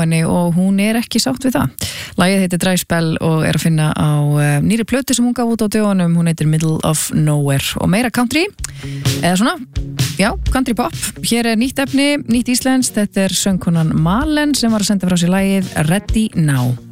henni og hún ekki sátt við það. Lagið heitir Dry Spell og að finna á nýri plötu sem hún gaf út á dögunum, hún heitir Middle of Nowhere og meira country, eða svona, já, country pop. Hér nýtt efni, nýtt íslenskt, þetta söngkonan Malen sem var að senda frá sér lagið Ready Now.